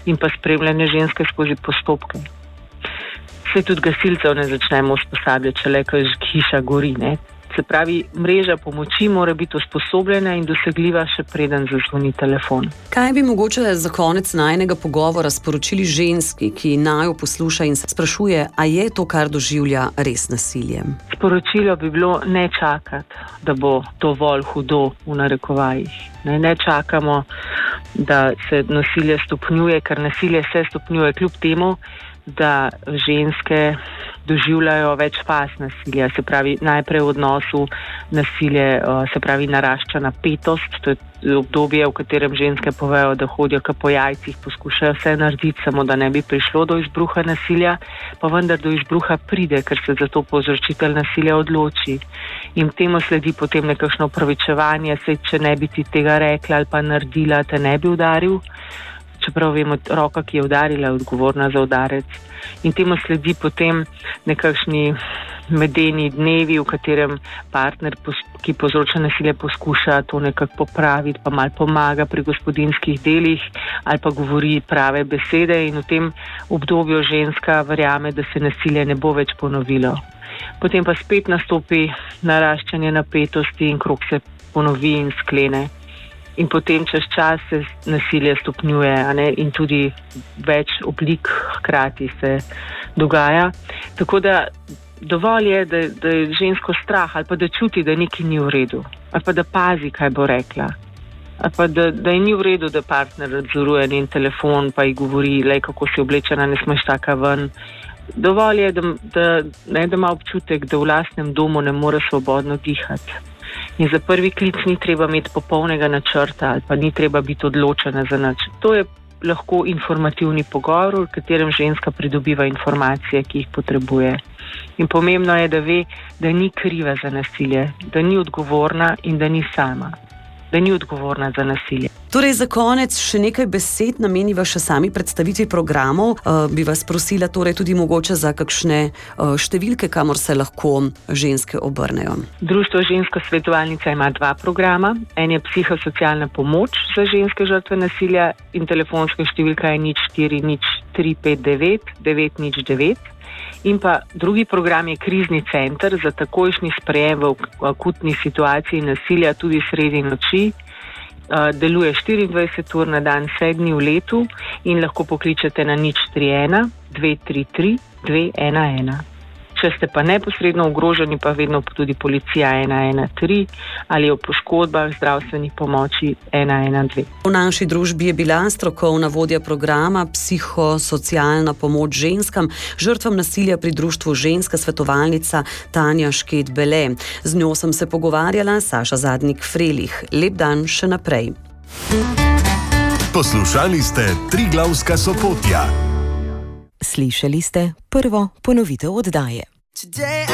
in pa spremljanje ženske skozi postopke. Se tudi gasilcev ne začnemo usposabljati, če le, ko hiša gori, ne. Se pravi, mreža pomoči mora biti usposobljena in dosegljiva še preden zazvoni telefon. Kaj bi mogoče za konec najinega pogovora sporočili ženski, ki naju posluša in se sprašuje, a je to, kar doživlja, res nasilje? Sporočilo bi bilo ne čakati, da bo dovolj hudo v narekovajih. Ne čakamo, da se nasilje stopnjuje, ker nasilje se stopnjuje kljub temu, da ženske doživljajo več faz nasilja, se pravi najprej v odnosu nasilje, se pravi narašča napetost, to je obdobje, v katerem ženske povejo, da hodijo po jajcih, poskušajo vse narediti, samo da ne bi prišlo do izbruha nasilja, pa vendar do izbruha pride, ker se za to povzročitelj nasilja odloči. In temu sledi potem nekakšno opravičevanje, saj če ne bi ti tega rekla ali pa naredila, te ne bi udaril. Čeprav vemo, roka, ki je udarila, je odgovorna za udarec. In temu sledi potem nekakšni medeni dnevi, v katerem partner, ki povzroča nasilje, poskuša to nekako popraviti, pa malo pomaga pri gospodinjskih delih ali pa govori prave besede in v tem obdobju ženska verjame, da se nasilje ne bo več ponovilo. Potem pa spet nastopi naraščanje napetosti in krog se ponovi in sklene. In potem čez čas se nasilje stopnjuje, in tudi več oblik hkrati se dogaja. Tako da dovolj je, da je žensko strah ali pa da čuti, da nekaj ni v redu. Ali pa da pazi, kaj bo rekla. Ali pa da je ni v redu, da partner nadzoruje njen telefon pa ji govori, kako si oblečena, ne smeš taka ven. Dovolj je, da ima občutek, da v lastnem domu ne more svobodno dihati. In za prvi klic ni treba imeti popolnega načrta ali pa ni treba biti odločena za nič. To je lahko informativni pogovor, v katerem ženska pridobiva informacije, ki jih potrebuje. In pomembno je, da ve, da ni kriva za nasilje, da ni odgovorna in da ni sama, da ni odgovorna za nasilje. Torej, za konec še nekaj besed nameniva še sami predstavitvi programov. Bi vas prosila torej tudi mogoče za kakšne številke, kamor se lahko ženske obrnejo. Društvo Ženska svetovalnica ima 2 programa. En je psihosocialna pomoč za ženske žrtve nasilja in telefonska številka je 040359 909. In pa drugi program je krizni center za takojšnji sprejem v akutni situaciji nasilja tudi sredi noči. Deluje 24 ur na dan, 7 dni v letu in lahko pokličete na 031 233 211. Če ste pa neposredno ogroženi, pa vedno tudi policija 113 ali o poškodbah, zdravstveni pomoči 112. V naši družbi je bila strokovna vodja programa Psihosocialna pomoč ženskam, žrtvam nasilja pri društvu Ženska svetovalnica Tanja Šket-Bele. Z njo sem se pogovarjala, Saša Zadnik-Frelih. Lep dan še naprej. Poslušali ste Triglavska Sopotja. Slišali ste prvo ponovitev oddaje.